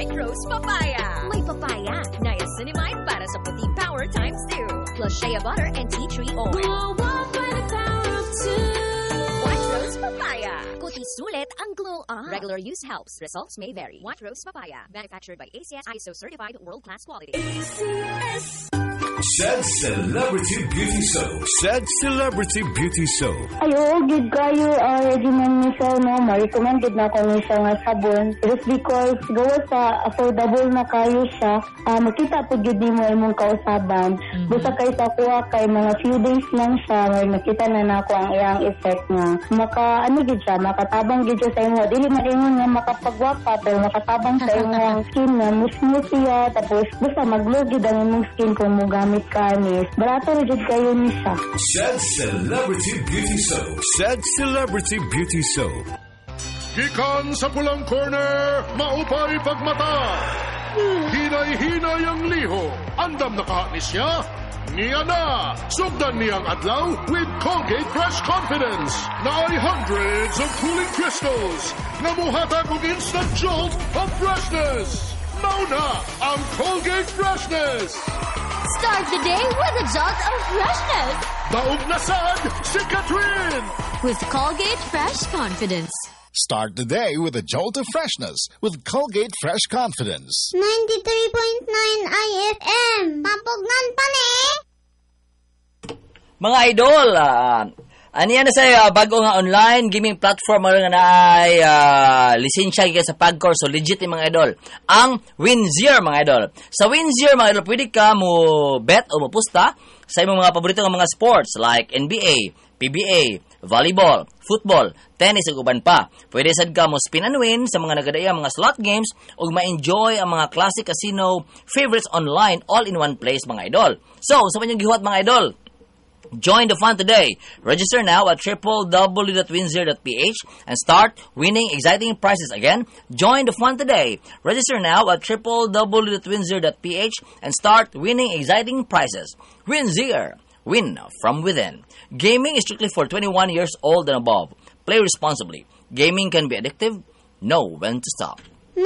White Rose Papaya. May papaya, niacinamide para sa puti power times 2. Plus shea butter and tea tree oil. By the power of 2. White Rose Papaya. Kuti sulit ang glow up. Regular use helps. Results may vary. White Rose Papaya. Manufactured by ACS ISO certified world-class quality. Said Celebrity Beauty Soap. Said Celebrity Beauty Soap. Ayo, gid kayo regimen ni siya, no? Ma-recommended na ko ni siya nga sabon. Just because gawa sa affordable na kayo siya, makita po gid mo imong kausaban. Busa kay sa kuha kay mga few days lang siya, nakita na nako ang iyang effect niya. Gid siya, makatabang gid siya sa imo. Dili man ingon nga makapagwapa, pero makatabang sa imong skin na smooth siya, tapos basta mag-glow gid ang imong skin kung mo gamit kanis. Barato rin kayo ni siya. Said Celebrity Beauty Soap. Said Celebrity Beauty Soap. Gikan sa pulang corner, maupay pagmata. Hinay-hinay ang liho. Andam nakahanis niya. Niya na. Sugdan niyang adlaw with Colgate Fresh Confidence. Na ay hundreds of cooling crystals. Namuhatag og instant jolt of freshness. Mauna ang Colgate Freshness. Start the day with a jolt of freshness. Daog na sad si Catherine. With Colgate Fresh Confidence. Start the day with a jolt of freshness with Colgate Fresh Confidence. 93.9 IFM. Pampugnan pa ni. Mga idol, aniyan na sa bago nga online gaming platform nga na ay lisensya sa Pagcor. So legit yung mga idol. Ang Winzier mga idol. Sa Winzier mga idol, pwede ka mo bet o mapusta sa imong mga paborito nga mga sports like NBA, PBA, volleyball, football, tennis ug uban pa. Pwede sad ka mo spin and win sa mga nagadaya mga slot games ug ma-enjoy ang mga classic casino favorites online all in one place mga idol. So, sa inyong gihuwat mga idol, join the fun today. Register now at www.winzier.ph and start winning exciting prizes. Again, join the fun today. Register now at www.winzier.ph and start winning exciting prizes. Winzier. Win from within. Gaming is strictly for 21 years old and above. Play responsibly. Gaming can be addictive. Know when to stop. 93.9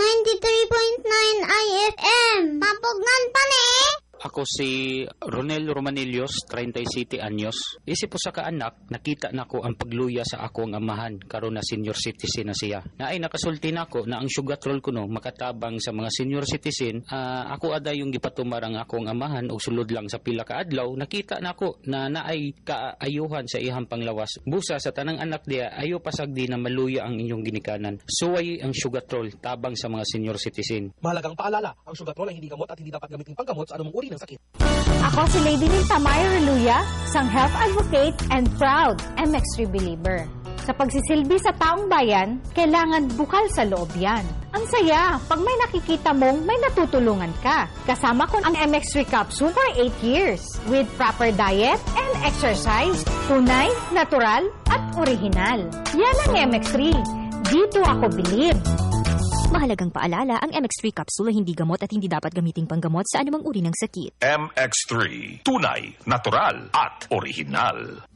IFM. Pampugnan pa ni. Ako si Ronel Romanillos, 37 anyos. Isip ko sa kaanak, nakita na ko ang pagluya sa akong amahan karon na senior citizen na siya. Naay nakasulti na ko na ang sugat roll ko no makatabang sa mga senior citizen. Ako ada yung gipatumar ang akong amahan o sulod lang sa pila ka adlaw. Nakita na ko na naay kaayuhan sa ihang panglawas. Busa sa tanang anak diya, ayo pasagdi na maluya ang inyong ginikanan. Suway ang sugat roll tabang sa mga senior citizen. Mahalagang paalala, ang sugat roll ay hindi gamot at hindi dapat gamitin panggamot sa anumang uri ng sakit. Ako si Lady Linta Mayo Reluya, isang health advocate and proud MX3 believer. Sa pagsisilbi sa taong bayan, kailangan bukal sa loob yan. Ang saya, pag may nakikita mong may natutulungan ka. Kasama ko ang MX3 capsule for 8 years with proper diet and exercise, tunay, natural at original. Yan ang MX3. Dito ako believe. Mahalagang paalala, ang MX3 capsule ay hindi gamot at hindi dapat gamiting panggamot sa anumang uri ng sakit. MX3. Tunay, natural at original.